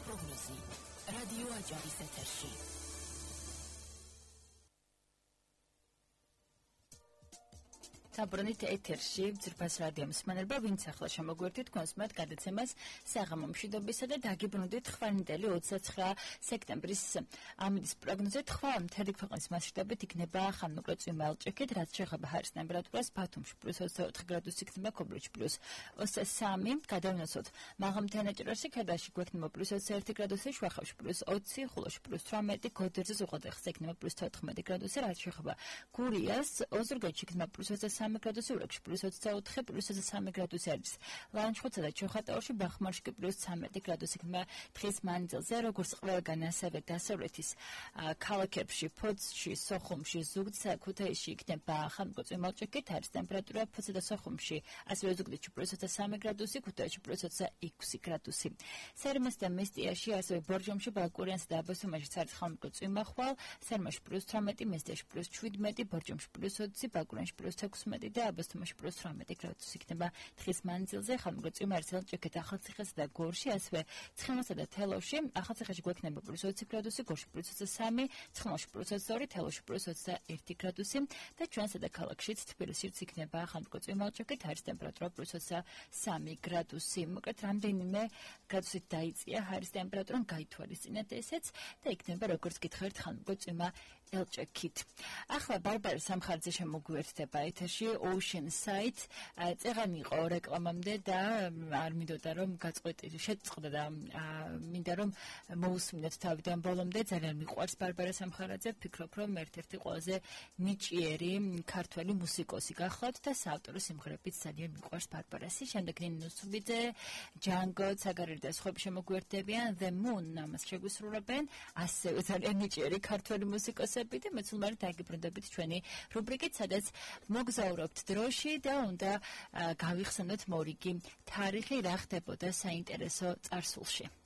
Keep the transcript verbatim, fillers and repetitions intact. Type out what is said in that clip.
პროგნოზი რადიო აჭარის ეთერში. Sabrunit ეთერში ძრფას რადიო მსმენელობა, ვინც ახლა შემოგვერთით თქვენს მათ გადაცემას საღამო მშვიდობისა და დაგიბრუნდით ხვანიტელი ოცდაცხრა სექტემბრის ამინდის პროგნოზით. ხვალ მთელი ქვეყნის მასშტაბით იქნება ხანმოკლეწვი მალჭიქით, რაც შეეხება ჰაერის ტემპერატურას. ბათუმში პლუს ოცდაოთხი გრადუსი იქნება, ქობულეთში პლუს ოცდასამი, გადავნაცოთ მაღალმთიან ნაჭრაში, ქედაში გვექნება პლუს ოცდაერთი გრადუსი, შვახევში პლუს ოცი, ხულოში პლუს თვრამეტი, გოდერძე ზუღადახს იქნება პლუს თოთხმეტი გრადუსი, რაც შეეხება გურიას, ოზურგეთში იქნება პლუს ოცდასამი გრადუსი, ურეკში პლუს ოცდაოთხი, პლუს ოცდასამი გრადუსი არის. ლანჩხუთსა და ჩოხატაურში, ბახმარში კი პლუს ცამეტი გრადუსი იქნება დღის მანძილზე, როგორც ყველგან ასევე დასავლეთის ქალაქებში, ფოცში, სოხუმში, ზუგდიდსა და ქუთაისში იქნება ხანმოკლეწვი მალჭიქით, ჰაერის ტემპერატურა ფოცსა და სოხუმში, ასევე ზუგდიდში პლუს ოცდასამი გრადუსი, ქუთაისში პლუს ოცდაექვსი გრადუსი. სერმასი და მესტიაში, ასევე ბორჯომში, ბაკურიანსა და აბასუმაშიც არის ხანმოკლეწვი მახვალ, სერმაში პლუს თვრამეტი, მესტიაში პლუს შვიდმეტი, ბორჯომში პლუს ოცი, ბაკურიანში პლუს ექვსმეტი და აბასთუმანში პლუს თვრამეტი გრადუსი იქნება დღის მანძილზე. ხანმოკლეწვი მარცხენა ახალციხესა და გორში, ასევე ცხინვალსა და თელავში, ახალციხეში გვექნება პლუს ოცი გრადუსი, გორში პლუს ოცდასამი, ცხინვალში პლუს ოცდაორი, თელავში პლუს ოცდაერთი გრადუსი და ჩვენსა და ქალაქშიც თბილისშიც იქნება ხანმოკლეწვი მალჭიქით, ჰაერის ტემპერატურა პლუს ოცდასამი გრადუსი. მოკლედ რამდენიმე გრადუსით დაიწია ჰაერის ტემპერატურა, გაითვალისწინეთ ესეც და იქნება როგორც გითხარით ხანმოკლეწვი ელჭექით. ახლა ბარბარე სამხარიძე შემოგვიერთდება ეთერში Ocean Side. წეღანი იყო რეკლამამდე და არ მინდოდა რომ გაწყვეტი შეწყდა და მინდა რომ მოусმინოთ თავიდან ბოლომდე. ძალიან მიყვარს ბარბარე სამხარიძე, ვფიქრობ რომ ერთ-ერთი ყველაზე ნიჭიერი ქართველი მუსიკოსი გახლავთ და საავტორო სიმღერებიც ძალიან მიყვარს ბარბარესი. შემდეგ ნინო სუბიძე, ჯანგო, ცაგარელი და სხვები შემოგვიერთდებიან. The Moon ამას შეგვისრულებენ. ასევე ძალიან ნიჭიერი ქართველი მუსიკოსი და მეცულმარი დაგიბრუნდებით ჩვენი რუბრიკით, სადაც მოგზაურობთ დროში და უნდა გავიხსენოთ მორიგი თარიღი, რა ხდებოდა საინტერესო წარსულში.